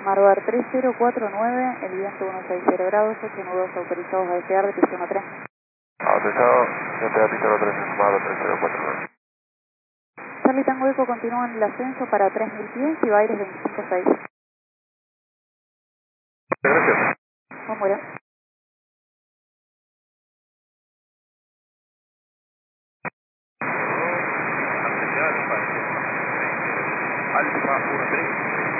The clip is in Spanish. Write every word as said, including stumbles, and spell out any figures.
Marbar tres cero cuatro nueve, el viento ciento sesenta grados, ocho nudos autorizados a despegar de pista uno tres. Autorizado, despegar pista uno tres, Marbar tres cero cuatro nueve. Charlie Tango Eco continúa en el ascenso para tres mil pies y va aires veinticinco seis. Gracias. Vamos, ya. Alfa uno tres.